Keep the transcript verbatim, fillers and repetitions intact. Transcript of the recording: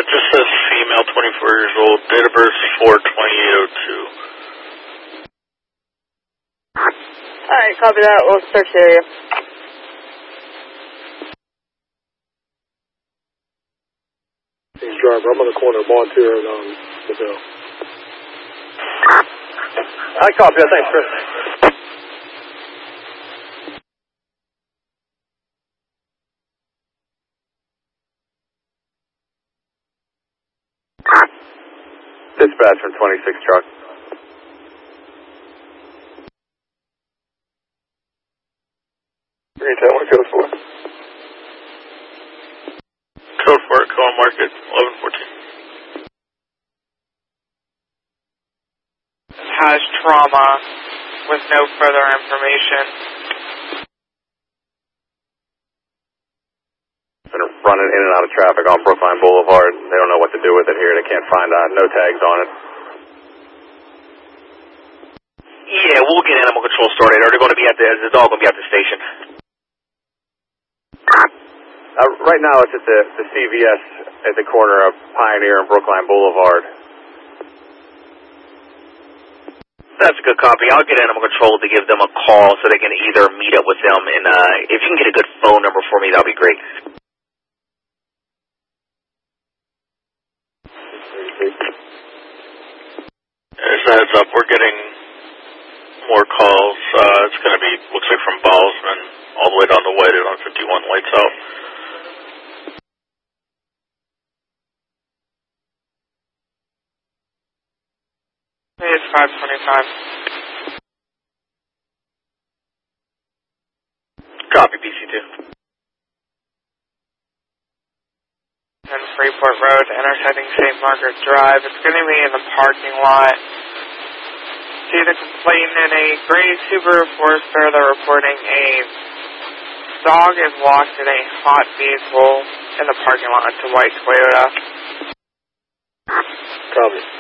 just says female, twenty-four years old, date of birth four twenty-eight oh two. Alright, copy that. We'll search the area. He's driver. I'm on the corner of Montier and um, Seville. I copy that. Thanks, Chris. Dispatch from twenty-six truck. Three ten, what code for? Code for it, call market, eleven fourteen. Has trauma with no further information. Been running in and out of traffic on Brookline Boulevard. They don't know what to do with it here. They can't find uh, no tags on it. Yeah, we'll get animal control started. Are they going to be at the, is the dog going to be at the station? Uh, right now it's at the, the C V S at the corner of Pioneer and Brookline Boulevard. That's a good copy. I'll get animal control to give them a call so they can either meet up with them and uh, if you can get a good phone number for me, that would be great. As a heads up, we're getting more calls. Uh, it's going to be, looks like from Bosman all the way down to Whited on fifty-one, lights out. It's five twenty-five. Copy, B C two. And Freeport Road, intersecting Saint Margaret Drive. It's going to be in the parking lot. See the complainant in a gray Subaru Forester. They're reporting a dog is locked in a hot vehicle in the parking lot. It's a white Toyota. Copy.